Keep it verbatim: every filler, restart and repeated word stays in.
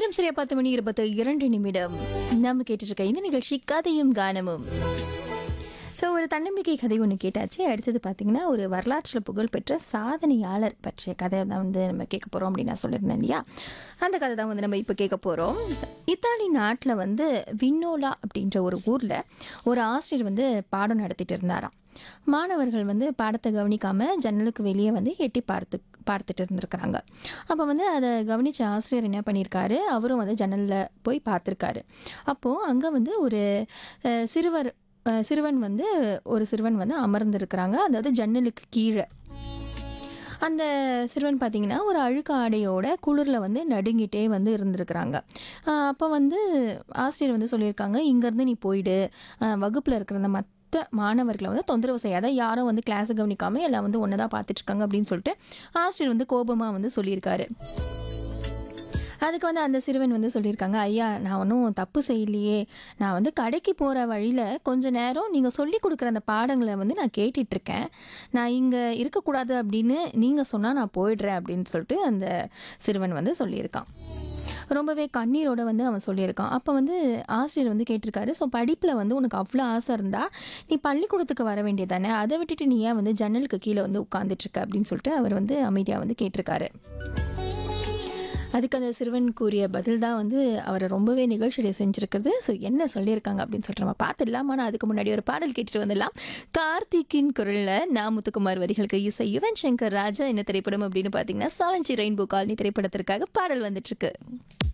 நேரம் சரியா பத்து மணி இருபத்தி இரண்டு நிமிடம். நம்ம கேட்டுட்டு இருக்க இந்த நிகழ்ச்சி கதையும் கானமும். ஸோ ஒரு தன்னம்பிக்கை கதை ஒன்று கேட்டாச்சு. அடுத்தது பார்த்தீங்கன்னா ஒரு வரலாற்றில் புகழ்பெற்ற சாதனையாளர் பற்றிய கதை தான் வந்து நம்ம கேட்க போகிறோம் அப்படின்னு நான் சொல்லியிருந்தேன் இல்லையா. அந்த கதை தான் வந்து நம்ம இப்போ கேட்க போகிறோம். இத்தாலி நாட்டில் வந்து வின்னோலா அப்படின்ற ஒரு ஊரில் ஒரு ஆசிரியர் வந்து பாடம் நடத்திட்டு இருந்தாராம். மாணவர்கள் வந்து பாடத்தை கவனிக்காமல் ஜன்னலுக்கு வெளியே வந்து எட்டி பார்த்து பார்த்துட்டு இருந்திருக்கிறாங்க. அப்போ வந்து அதை கவனித்த ஆசிரியர் என்ன பண்ணியிருக்காரு, அவரும் வந்து ஜன்னலில் போய் பார்த்துருக்காரு. அப்போது அங்கே வந்து ஒரு அஹ், சிறுவர் அஹ், சிறுவன் வந்து ஒரு சிறுவன் வந்து அமர்ந்திருக்கிறாங்க. அதாவது ஜன்னலுக்கு கீழே. அந்த சிறுவன் பார்த்திங்கன்னா ஒரு அழுக்கு ஆடையோட குளிரில் வந்து நடுங்கிட்டே வந்து இருந்திருக்கிறாங்க. அப்போ வந்து ஆசிரியர் வந்து சொல்லியிருக்காங்க, இங்கேருந்து நீ போயிடு, வகுப்பில் இருக்கிற அந்த மற்ற மாணவர்களை வந்து தொந்தரவு செய்யாத, யாரும் வந்து கிளாஸை கவனிக்காமல் எல்லாம் வந்து ஒன்று தான் பார்த்துட்ருக்காங்க அப்படின்னு சொல்லிட்டு ஆசிரியர் வந்து கோபமாக வந்து சொல்லியிருக்காரு. அதுக்கு வந்து அந்த சிறுவன் வந்து சொல்லியிருக்காங்க, ஐயா நான் ஒன்றும் தப்பு செய்யலையே, நான் வந்து கடைக்கு போகிற வழியில் கொஞ்ச நேரம் நீங்கள் சொல்லி கொடுக்குற அந்த பாடங்களை வந்து நான் கேட்டுட்ருக்கேன், நான் இங்கே இருக்கக்கூடாது அப்படின்னு நீங்கள் சொன்னால் நான் போயிடுறேன் அப்படின்னு சொல்லிட்டு அந்த சிறுவன் வந்து சொல்லியிருக்கான். ரொம்பவே கண்ணீரோட வந்து அவன் சொல்லியிருக்கான். அப்போ வந்து ஆசிரியர் வந்து கேட்டிருக்காரு, ஸோ படிப்பில் வந்து உனக்கு அவ்வளோ ஆசை இருந்தால் நீ பள்ளிக்கூடத்துக்கு வர வேண்டியதானே, அதை விட்டுட்டு நீ ஏன் வந்து ஜன்னலுக்கு கீழே வந்து உட்காந்துட்ருக்க அப்படின்னு சொல்லிட்டு அவர் வந்து அமைதியாக வந்து கேட்டிருக்காரு. அதுக்கு அந்த சிறுவன் கூறிய பதில் தான் வந்து அவரை ரொம்பவே நிகழ்ச்சியை செஞ்சுருக்குது. ஸோ என்ன சொல்லியிருக்காங்க அப்படின்னு சொல்லிட்டு நம்ம பார்த்துடலாம். ஆனால் அதுக்கு முன்னாடி ஒரு பாடல் கேட்டுட்டு வந்துடலாம். கார்த்திக்கின் குரலில் நா முத்துக்குமார் வரிகளுக்கு இசை யுவன் சங்கர் ராஜா. என்ன திரைப்படம் அப்படின்னு பார்த்தீங்கன்னா செவன்டி ரெயின்போ காலனி திரைப்படத்திற்காக பாடல் வந்துட்டுருக்கு.